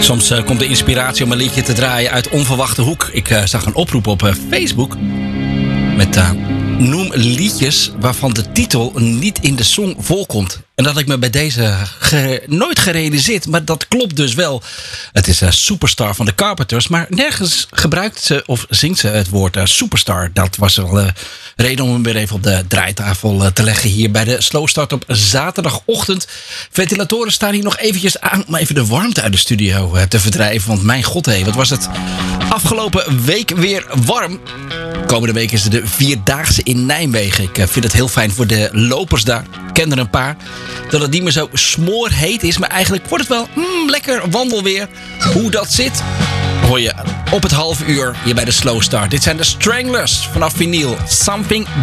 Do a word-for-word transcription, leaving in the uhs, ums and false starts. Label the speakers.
Speaker 1: Soms uh, komt de inspiratie om een liedje te draaien uit onverwachte hoek. Ik uh, zag een oproep op uh, Facebook met uh, noem liedjes waarvan de titel niet in de song voorkomt. En dat had ik me bij deze ge- nooit gerealiseerd, maar dat klopt dus wel. Het is uh, Superstar van de Carpenters, maar nergens gebruikt ze of zingt ze het woord uh, Superstar. Dat was wel uh, reden om hem weer even op de draaitafel uh, te leggen hier bij de Slow Start op zaterdagochtend. Ventilatoren staan hier nog eventjes aan om even de warmte uit de studio uh, te verdrijven. Want mijn god, hé, wat was het afgelopen week weer warm. Komende week is er de Vierdaagse in Nijmegen. Ik uh, vind het heel fijn voor de lopers daar. Ik ken er een paar. Dat het niet meer zo smoorheet is, maar eigenlijk wordt het wel mm, lekker wandelweer. Hoe dat zit, hoor je op het half uur hier bij de Slow Start. Dit zijn de Stranglers vanaf vinyl. Something